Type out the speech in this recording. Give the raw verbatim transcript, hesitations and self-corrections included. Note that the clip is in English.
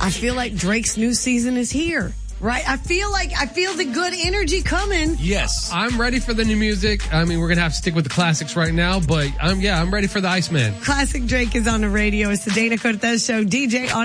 I feel like Drake's new season is here. Right? I feel like, I feel the good energy coming. Yes. I'm ready for the new music. I mean, we're going to have to stick with the classics right now, but I'm, yeah, I'm ready for the Iceman. Classic Drake is on the radio. It's the Dana Cortez Show. D J on